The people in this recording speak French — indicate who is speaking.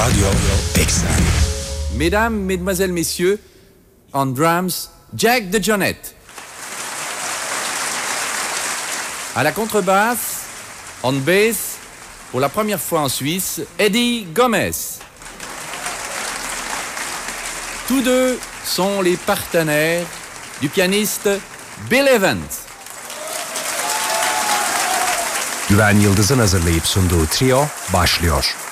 Speaker 1: Radio Eksen.
Speaker 2: Mesdames, Mesdemoiselles, Messieurs, en drums, Jack DeJohnette. À la contrebasse, en bass, pour la première fois en Suisse, Eddie Gomez. Tous deux sont les partenaires du pianiste Bill Evans.
Speaker 1: Güven Yıldız'ın hazırlayıp sunduğu trio başlıyor.